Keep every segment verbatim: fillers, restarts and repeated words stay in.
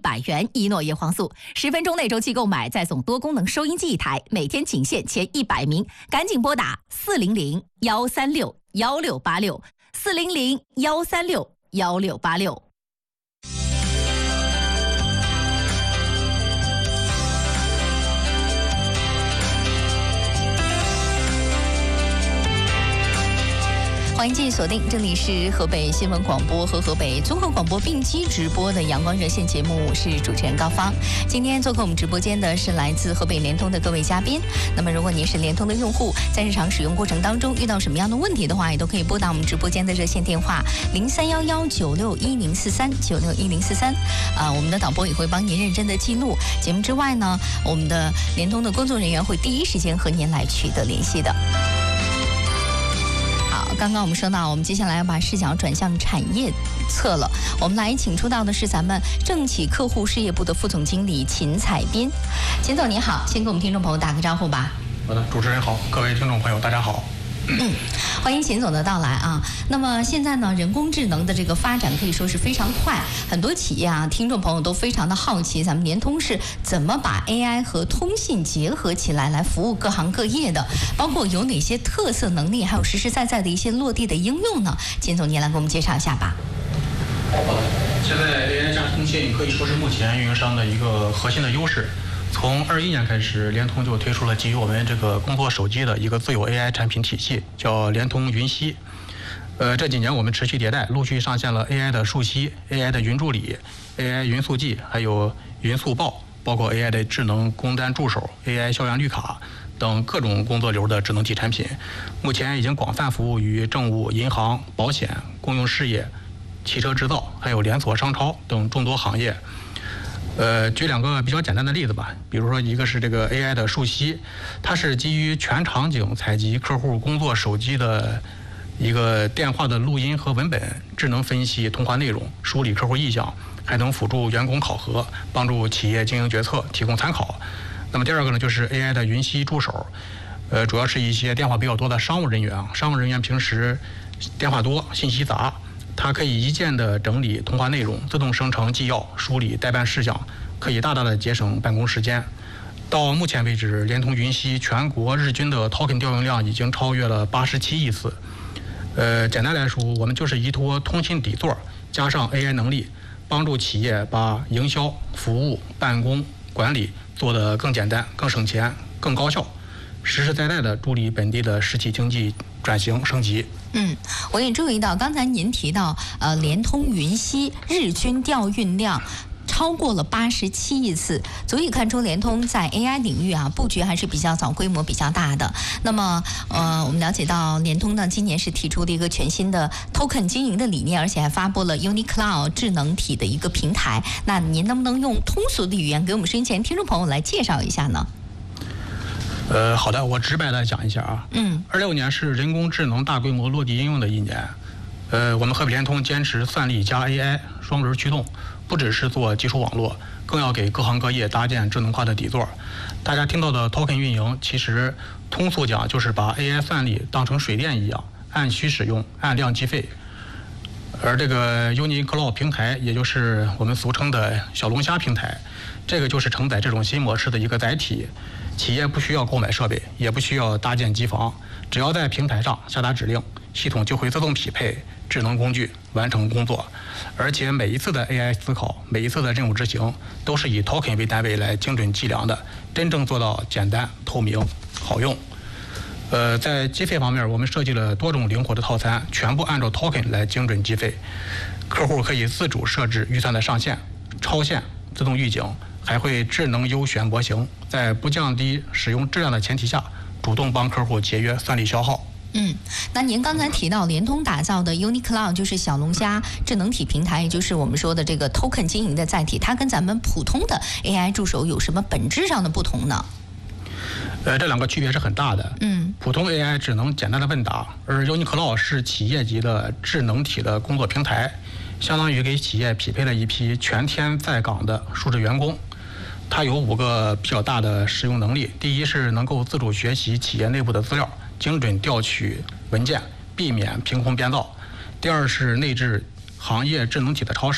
百元一诺叶黄素，十分钟内周期购买，再送多功能收音机一台，每天仅限前一百名，赶紧拨打四零零幺三六幺六八六四零零幺三六幺六八六。欢迎继续锁定，这里是河北新闻广播和河北综合广播并机直播的阳光热线节目，我是主持人高芳。今天做客我们直播间的是来自河北联通的各位嘉宾。那么，如果您是联通的用户，在日常使用过程当中遇到什么样的问题的话，也都可以拨打我们直播间的热线电话零三幺幺九六一零四三九六一零四三。啊，我们的导播也会帮您认真的记录。节目之外呢，我们的联通的工作人员会第一时间和您来取得联系的。刚刚我们说到，我们接下来要把视角转向产业侧了。我们来请出到的是咱们政企客户事业部的副总经理秦彩斌。秦总你好，先跟我们听众朋友打个招呼吧。 好的，主持人好，各位听众朋友大家好。 嗯，欢迎秦总的到来啊。那么现在呢，人工智能的这个发展可以说是非常快，很多企业啊，听众朋友都非常的好奇，咱们联通是怎么把 A I 和通信结合起来，来服务各行各业的，包括有哪些特色能力，还有实实在在的一些落地的应用呢？秦总，您来给我们介绍一下吧。 好的，现在 A I 加通信可以说是目前运营商的一个核心的优势。从二一年开始，联通就推出了基于我们这个工作手机的一个自有 A I 产品体系，叫联通云息。呃，这几年我们持续迭代，陆续上线了 A I 的树息、A I 的云助理、A I 云速记，还有云速报，包括 A I 的智能工单助手、A I 校园绿卡等各种工作流的智能体产品。目前已经广泛服务于政务、银行、保险、公用事业、汽车制造，还有连锁商超等众多行业。呃，举两个比较简单的例子吧，比如说一个是这个 A I 的树息，它是基于全场景采集客户工作手机的一个电话的录音和文本，智能分析通话内容，梳理客户意向，还能辅助员工考核，帮助企业经营决策提供参考。那么第二个呢，就是 A I 的云息助手，呃，主要是一些电话比较多的商务人员啊，商务人员平时电话多，信息杂。它可以一键的整理通话内容，自动生成纪要，梳理待办事项，可以大大的节省办公时间。到目前为止，联通云息全国日均的 token 调用量已经超越了八十七亿次。呃，简单来说，我们就是依托通信底座加上 A I 能力，帮助企业把营销、服务、办公、管理做得更简单、更省钱、更高效，实实在在的助力本地的实体经济转型升级。 嗯，我也注意到，刚才您提到，呃，联通云息日均调运量超过了八十七亿次，足以看出联通在 A I 领域啊布局还是比较早、规模比较大的。那么，呃，我们了解到联通呢今年是提出了一个全新的 token 经营的理念，而且还发布了 UniCloud 智能体的一个平台。那您能不能用通俗的语言给我们收音前听众朋友来介绍一下呢？ 呃，好的，我直白的讲一下啊。嗯，二六年是人工智能大规模落地应用的一年。呃，我们河北联通坚持算力加 A I 双轮驱动，不只是做基础网络，更要给各行各业搭建智能化的底座。大家听到的 token 运营，其实通俗讲就是把 A I 算力当成水电一样，按需使用，按量计费。而这个 UniCloud 平台，也就是我们俗称的小龙虾平台，这个就是承载这种新模式的一个载体。企业不需要购买设备，也不需要搭建机房，只要在平台上下达指令，系统就会自动匹配智能工具完成工作。而且每一次的 A I 思考，每一次的任务执行，都是以 token 为单位来精准计量的，真正做到简单、透明、好用。呃，在计费方面，我们设计了多种灵活的套餐，全部按照 token 来精准计费。客户可以自主设置预算的上限、超限、自动预警，还会智能优选模型，在不降低使用质量的前提下，主动帮客户节约算力消耗。 嗯，那您刚才提到联通打造的 UniCloud 就是小龙虾智能体平台，也就是我们说的这个 token 经营的载体，它跟咱们普通的 A I 助手有什么本质上的不同呢？ 呃，这两个区别是很大的。嗯，普通 A I 只能简单的问答，而 UniCloud 是企业级的智能体的工作平台，相当于给企业匹配了一批全天在岗的数字员工。它有五个比较大的使用能力：第一是能够自主学习企业内部的资料，精准调取文件，避免凭空编造；第二是内置行业智能体的超市，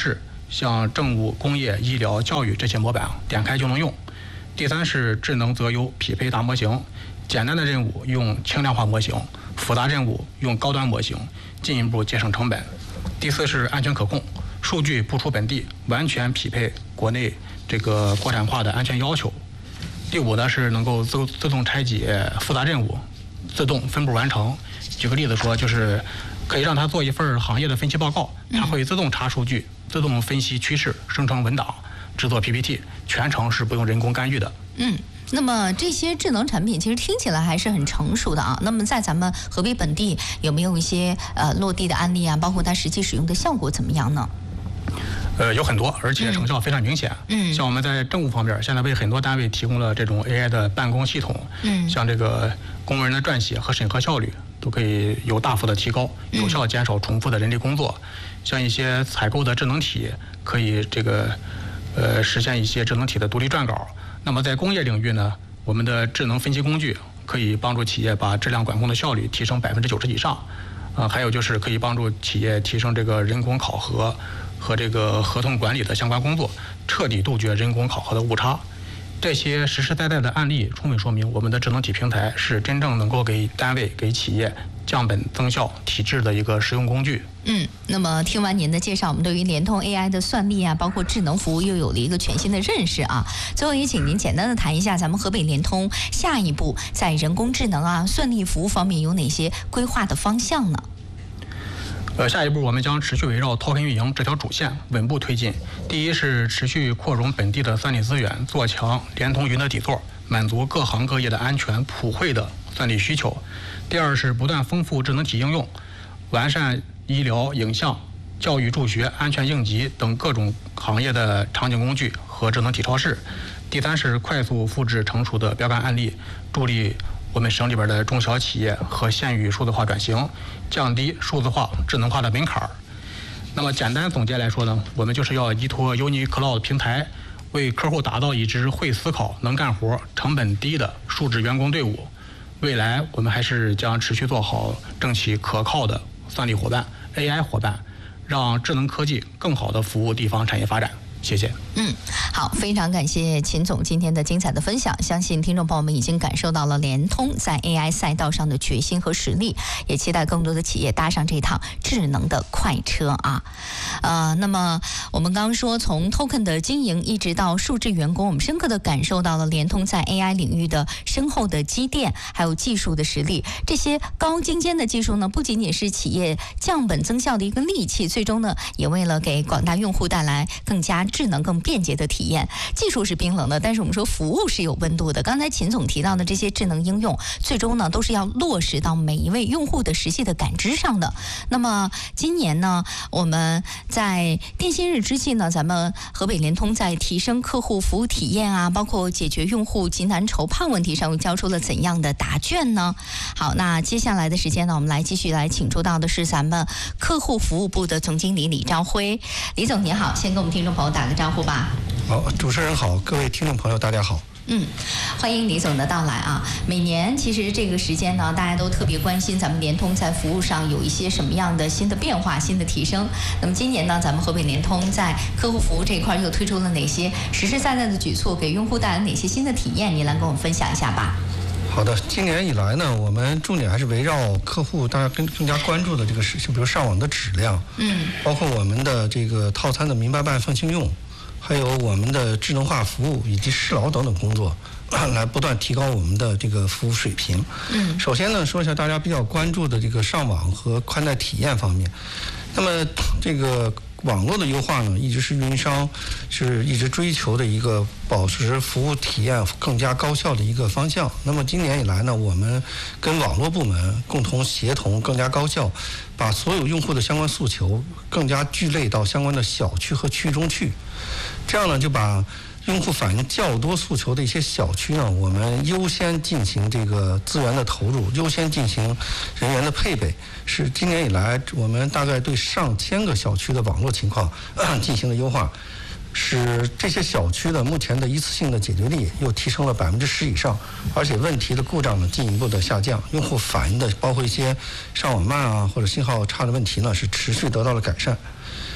像政务、工业、医疗、教育这些模板点开就能用。第三是智能择优匹配大模型，简单的任务用轻量化模型，复杂任务用高端模型，进一步节省成本。第四是安全可控，数据不出本地，完全匹配国内这个国产化的安全要求。第五呢是能够自自动拆解复杂任务，自动分步完成。举个例子说，就是可以让它做一份行业的分析报告，它会自动查数据，自动分析趋势，生成文档，制作 P P T， 全程是不用人工干预的。 嗯。那么这些智能产品其实听起来还是很成熟的啊。那么在咱们河北本地有没有一些呃落地的案例啊？包括它实际使用的效果怎么样呢？ 呃，有很多，而且成效非常明显。嗯，像我们在政务方面，现在为很多单位提供了这种 A I 的办公系统。嗯，像这个公文的撰写和审核效率都可以有大幅的提高，有效减少重复的人力工作。像一些采购的智能体，可以这个呃实现一些智能体的独立撰稿。那么在工业领域呢，我们的智能分析工具可以帮助企业把质量管控的效率提升百分之九十以上。呃，还有就是可以帮助企业提升这个人工考核和这个合同管理的相关工作，彻底杜绝人工考核的误差。这些实实在在的案例充分说明，我们的智能体平台是真正能够给单位、给企业降本增效、提质的一个实用工具。 嗯，那么听完您的介绍，我们对于联通 A I 的算力啊，包括智能服务又有了一个全新的认识啊。最后也请您简单的谈一下咱们河北联通下一步在人工智能啊、算力服务方面有哪些规划的方向呢？ 呃，下一步我们将持续围绕 token 运营这条主线稳步推进。第一是持续扩容本地的算力资源，做强联通云的底座，满足各行各业的安全普惠的算力需求。第二是不断丰富智能体应用，完善医疗、影像、教育、助学、安全应急等各种行业的场景工具和智能体超市。第三是快速复制成熟的标杆案例，助力我们省里边的中小企业和县域数字化转型，降低数字化、智能化的门槛儿。那么简单总结来说呢，我们就是要依托 UniCloud 平台，为客户打造一支会思考、能干活、成本低的数字员工队伍。未来我们还是将持续做好争取可靠的算力伙伴、A I 伙伴，让智能科技更好地服务地方产业发展。谢谢。 嗯，好，非常感谢秦总今天的精彩的分享，相信听众朋友们已经感受到了联通在 A I 赛道上的决心和实力，也期待更多的企业搭上这趟智能的快车啊。呃，那么我们刚刚说从 token 的经营一直到数字员工，我们深刻的感受到了联通在 A I 领域的深厚的积淀，还有技术的实力。这些高精尖的技术呢，不仅仅是企业降本增效的一个利器，最终呢，也为了给广大用户带来更加智能、更便捷的体验。技术是冰冷的，但是我们说服务是有温度的。刚才秦总提到的这些智能应用，最终呢都是要落实到每一位用户的实际的感知上的。那么今年呢，我们在电信日之际呢，咱们河北联通在提升客户服务体验啊，包括解决用户急难愁盼问题上，又交出了怎样的答卷呢？好，那接下来的时间呢，我们来继续来请出到的是咱们客户服务部的总经理李朝辉。李总您好，先跟我们听众朋友打个招呼吧。 好，主持人好，各位听众朋友大家好。 嗯，欢迎李总的到来啊！每年其实这个时间呢，大家都特别关心咱们联通在服务上有一些什么样的新的变化、新的提升。那么今年呢，咱们河北联通在客户服务这一块又推出了哪些实实在在的举措，给用户带来哪些新的体验？您来跟我们分享一下吧。 好的，今年以来呢，我们重点还是围绕客户大家更更加关注的这个事情，比如上网的质量，嗯，包括我们的这个套餐的明白办奉行用，还有我们的智能化服务以及适劳等等工作，来不断提高我们的这个服务水平。嗯，首先呢，说一下大家比较关注的这个上网和宽带体验方面。那么这个网络的优化呢，一直是运营商是一直追求的一个保持服务体验更加高效的一个方向。那么今年以来呢，我们跟网络部门共同协同，更加高效，把所有用户的相关诉求更加聚类到相关的小区和区中去。这样呢，就把用户反映较多诉求的一些小区呢，我们优先进行这个资源的投入，优先进行人员的配备。是今年以来我们大概对上千个小区的网络情况进行了优化，使这些小区的目前的一次性的解决力又提升了百分之十以上，而且问题的故障呢进一步的下降，用户反映的包括一些上网慢啊或者信号差的问题呢是持续得到了改善。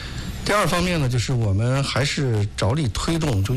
第二方面呢，就是我们还是着力推动就